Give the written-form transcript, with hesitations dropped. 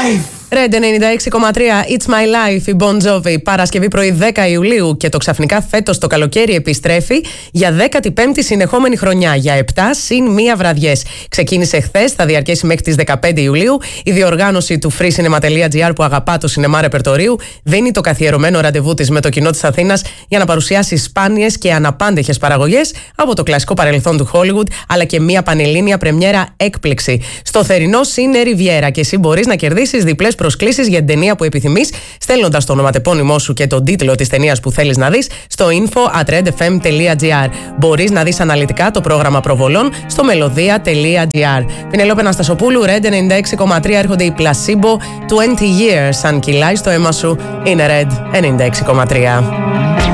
Red 96,3 It's My Life, η Bon Jovi. Παρασκευή πρωί 10 Ιουλίου και το ξαφνικά φέτος το καλοκαίρι επιστρέφει για 15η συνεχόμενη χρονιά, για 7 συν 1 βραδιές. Ξεκίνησε χθες, θα διαρκέσει μέχρι τις 15 Ιουλίου. Η διοργάνωση του freecinema.gr, που αγαπά το σινεμά ρεπερτορίου, δίνει το καθιερωμένο ραντεβού της με το κοινό της Αθήνας για να παρουσιάσει σπάνιες και αναπάντεχες παραγωγές από το κλασικό παρελθόν του Hollywood, αλλά και μια πανελλήνια πρεμιέρα έκπληξη. Στο θερινό Cine Riviera, και εσύ μπορείς να κερδίσεις διπλές προσκλήσεις για την ταινία που επιθυμείς, στέλνοντας το ονοματεπώνυμό σου και τον τίτλο της ταινίας που θέλεις να δεις στο info@redfm.gr. Μπορείς να δεις αναλυτικά το πρόγραμμα προβολών στο melodia.gr. Πινελόπη Αναστασοπούλου, Red 96,3, έρχονται οι Placebo 20 Years. Αν κυλάει στο αίμα σου, είναι Red 96,3.